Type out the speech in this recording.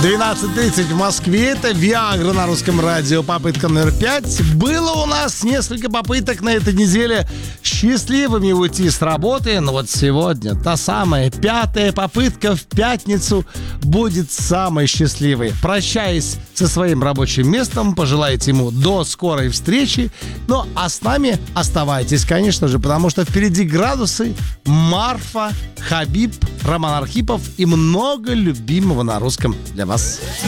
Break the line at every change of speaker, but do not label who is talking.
12:30 в Москве. Это Виагра на русском радио. Попытка номер 5. Было у нас несколько попыток на этой неделе счастливыми уйти с работы. Но вот сегодня та самая 5-я попытка в пятницу будет самой счастливой. Прощаясь со своим рабочим местом, пожелайте ему до скорой встречи. Ну, а с нами оставайтесь, конечно же, потому что впереди градусы, Марфа, Хабиб, Роман Архипов и много любимого на русском для вас.